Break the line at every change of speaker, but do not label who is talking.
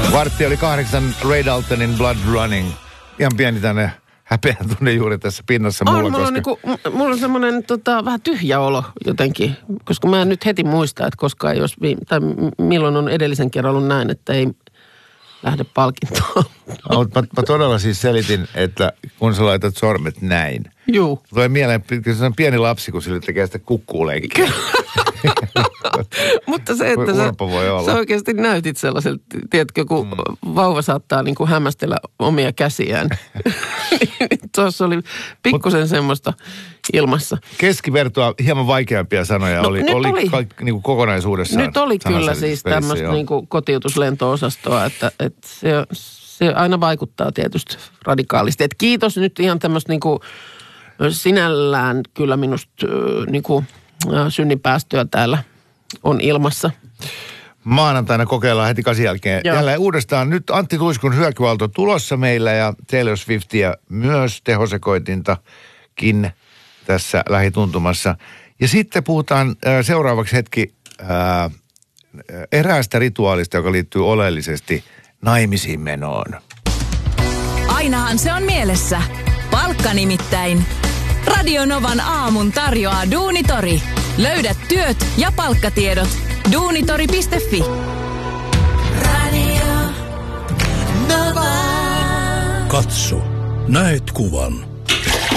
Vartti oli 8 Ray Daltonin Blood Running. Ihan pieni tänne häpeän tunne juuri tässä pinnassa mulla.
Mulla on semmoinen vähän tyhjä olo jotenkin, koska mä en nyt heti muista, että koska ei olisi, tai milloin on edellisen kerran ollut näin, että ei lähde palkintoon.
Mä todella siis selitin, että kun sä laitat sormet näin.
Juu.
Tulee mieleen, että se on pieni lapsi, kun sille tekee sitä kukkuuleikkiä.
Mutta se, että sä oikeasti näytit sellaiselta, tiedätkö, kun vauva saattaa niin kuin hämmästellä omia käsiään. Tuossa oli pikkusen semmoista ilmassa.
Keskivertoa hieman vaikeampia sanoja oli niin kuin kokonaisuudessaan.
Nyt oli kyllä siis tämmöistä niin kuin kotiutuslento-osastoa, että se aina vaikuttaa tietysti radikaalisti. Et kiitos nyt ihan tämmöistä niin kuin sinällään kyllä minusta niin kuin synninpäästöä täällä on ilmassa.
Maanantaina kokeillaan heti 8 jälkeen. Joo. Jälleen uudestaan. Nyt Antti Tuiskun hyökyaalto tulossa meillä ja Taylor Swiftia myös tehosekoitintakin tässä lähituntumassa. Ja sitten puhutaan seuraavaksi hetki eräästä rituaalista, joka liittyy oleellisesti naimisiin menoon.
Ainahan se on mielessä. Palkka nimittäin. Radio Novan aamun tarjoaa Duunitori. Löydät työt ja palkkatiedot duunitori.fi.
Radio Nova. Katso, näet kuvan.